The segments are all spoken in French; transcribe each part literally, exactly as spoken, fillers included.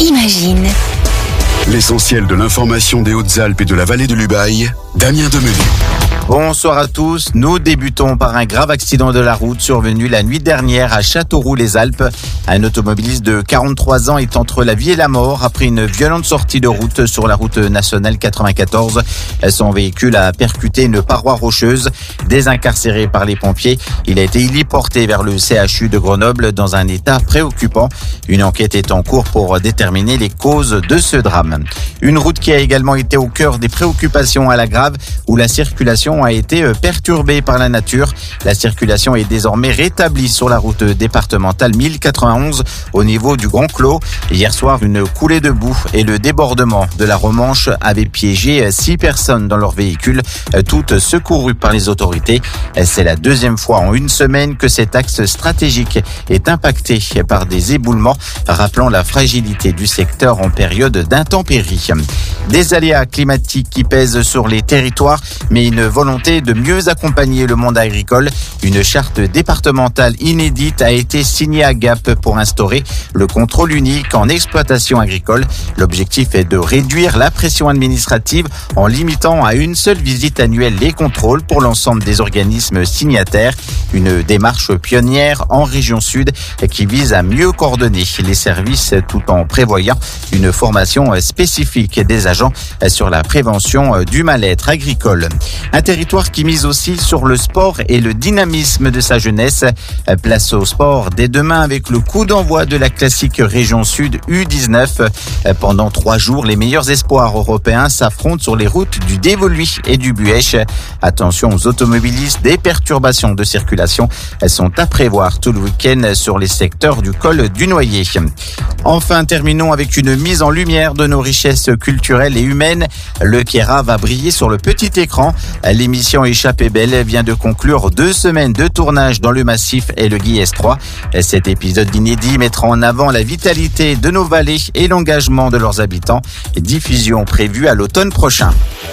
Imagine. L'essentiel de l'information des Hautes-Alpes et de la vallée de l'Ubaye, Damien Demenu. Bonsoir à tous. Nous débutons par un grave accident de la route survenu la nuit dernière à Châteauroux-les-Alpes. Un automobiliste de quarante-trois ans est entre la vie et la mort après une violente sortie de route sur la route nationale quatre-vingt-quatorze. Son véhicule a percuté une paroi rocheuse. Désincarcéré par les pompiers, il a été héliporté vers le C H U de Grenoble dans un état préoccupant. Une enquête est en cours pour déterminer les causes de ce drame. Une route qui a également été au cœur des préoccupations à la Grave, où la circulation a été perturbée par la nature. La circulation est désormais rétablie sur la route départementale mille quatre-vingt-onze au niveau du Grand Clos. Hier soir, une coulée de boue et le débordement de la Romanche avaient piégé six personnes dans leur véhicule, toutes secourues par les autorités. C'est la deuxième fois en une semaine que cet axe stratégique est impacté par des éboulements, rappelant la fragilité du secteur en période d'intempéries. Des aléas climatiques qui pèsent sur les territoires, mais une volonté de mieux accompagner le monde agricole. Une charte départementale inédite a été signée à Gap pour instaurer le contrôle unique en exploitation agricole. L'objectif est de réduire la pression administrative en limitant à une seule visite annuelle les contrôles pour l'ensemble des organismes signataires. Une démarche pionnière en région sud qui vise à mieux coordonner les services tout en prévoyant une formation spécifique des agents sur la prévention du mal-être agricole. Un territoire qui mise aussi sur le sport et le dynamisme de sa jeunesse. Place au sport dès demain avec le coup d'envoi de la classique région sud U dix-neuf. Pendant trois jours, les meilleurs espoirs européens s'affrontent sur les routes du Dévoluy et du Buèche. Attention aux automobilistes, des perturbations de circulation sont à prévoir tout le week-end sur les secteurs du col du Noyer. Enfin, terminons avec une mise en lumière de nos richesses culturelles et humaines. Le Kéra va briller sur le petit écran. L'émission Échappée belle vient de conclure deux semaines de tournage dans le Massif et le Guillès trois. Cet épisode inédit mettra en avant la vitalité de nos vallées et l'engagement de leurs habitants. Diffusion prévue à l'automne prochain.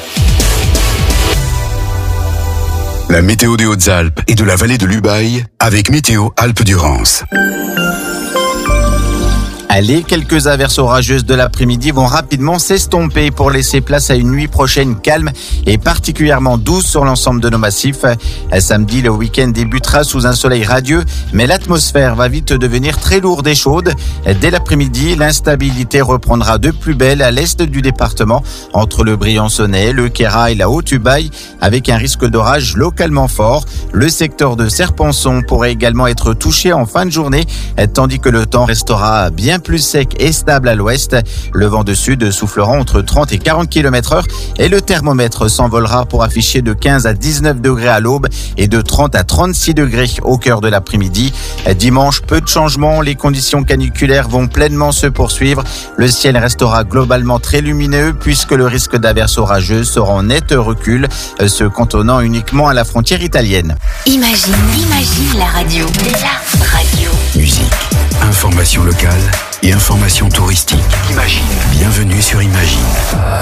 La météo des Hautes-Alpes et de la vallée de l'Ubaye avec Météo Alpes-Durance. Allez, quelques averses orageuses de l'après-midi vont rapidement s'estomper pour laisser place à une nuit prochaine calme et particulièrement douce sur l'ensemble de nos massifs. Samedi, le week-end débutera sous un soleil radieux, mais l'atmosphère va vite devenir très lourde et chaude. Dès l'après-midi, l'instabilité reprendra de plus belle à l'est du département, entre le Briançonnais, le Kéra et la Haute-Ubaye, avec un risque d'orage localement fort. Le secteur de Serpenson pourrait également être touché en fin de journée, tandis que le temps restera bien plus sec et stable à l'ouest. Le vent de sud soufflera entre trente et quarante kilomètres heure et le thermomètre s'envolera pour afficher de quinze à dix-neuf degrés à l'aube et de trente à trente-six degrés au cœur de l'après-midi. Dimanche, peu de changements, les conditions caniculaires vont pleinement se poursuivre. Le ciel restera globalement très lumineux puisque le risque d'averses orageuses sera en net recul, se cantonnant uniquement à la frontière italienne. Imagine, imagine la radio. La radio. Musique, information locale et information touristique. Imagine. Bienvenue sur Imagine.